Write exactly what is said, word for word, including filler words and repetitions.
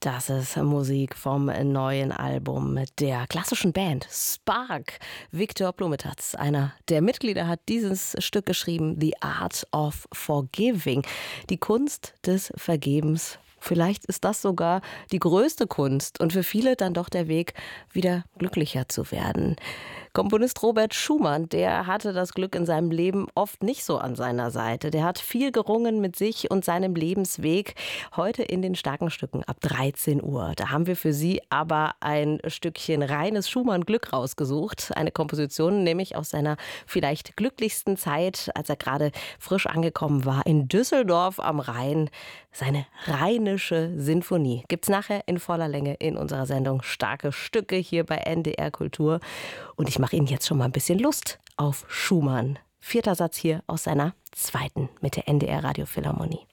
Das ist Musik vom neuen Album der klassischen Band Spark. Viktor Blumenthal, einer der Mitglieder, hat dieses Stück geschrieben, The Art of Forgiving, die Kunst des Vergebens. Vielleicht ist das sogar die größte Kunst und für viele dann doch der Weg, wieder glücklicher zu werden. Komponist Robert Schumann, der hatte das Glück in seinem Leben oft nicht so an seiner Seite. Der hat viel gerungen mit sich und seinem Lebensweg. Heute in den starken Stücken ab dreizehn Uhr. Da haben wir für Sie aber ein Stückchen reines Schumann-Glück rausgesucht. Eine Komposition nämlich aus seiner vielleicht glücklichsten Zeit, als er gerade frisch angekommen war in Düsseldorf am Rhein. Seine Rheinische Sinfonie gibt's nachher in voller Länge in unserer Sendung Starke Stücke hier bei N D R Kultur. Und ich mache Ihnen jetzt schon mal ein bisschen Lust auf Schumann. Vierter Satz hier aus seiner zweiten mit der N D R Radiophilharmonie.